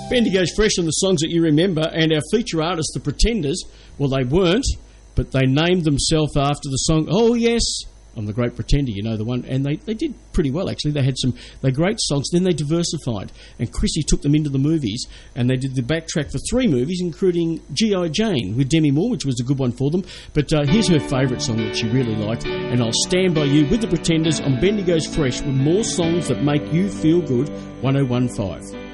Bendigo's Fresh on the songs that you remember, and our feature artists, the Pretenders, well, they weren't, but they named themselves after the song, Oh Yes, I'm the Great Pretender, you know the one, and they did pretty well, actually. They had they great songs, then they diversified, and Chrissy took them into the movies, and they did the backtrack for 3 movies, including G.I. Jane with Demi Moore, which was a good one for them, but here's her favourite song that she really liked, and I'll Stand By You with the Pretenders on Bendigo's Fresh with more songs that make you feel good, 1015.